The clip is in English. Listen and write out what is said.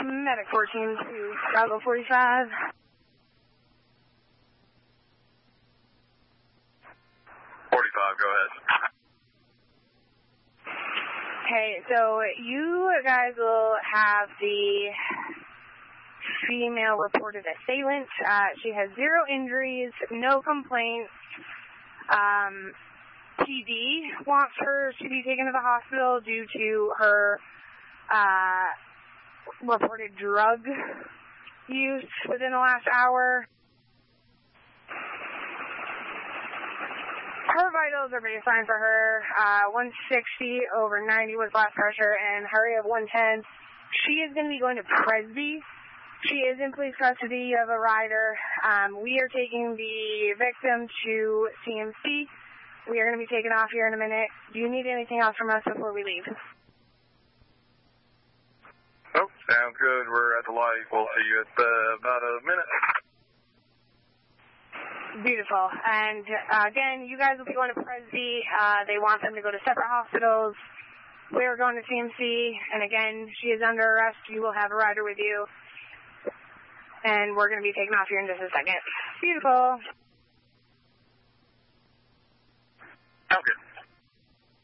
Medic 14 to Chicago 45. 45, go ahead. Okay, so you guys will have the female reported assailant. She has 0 injuries, no complaints. PD wants her to be taken to the hospital due to her reported drug use within the last hour. Her vitals are baseline for her. 160 over 90 was blast pressure and heart rate of 110. She is going to be going to Presby. She is in police custody. You have a rider. We are taking the victim to CMC. We are going to be taking off here in a minute. Do you need anything else from us before we leave? Oh, sounds good. We're at the light. We'll see you at about a minute. Beautiful. And again, you guys will be going to Presby. They want them to go to separate hospitals. We're going to CMC. And again, she is under arrest. You will have a rider with you. And we're going to be taking off here in just a second. Beautiful. Sounds good.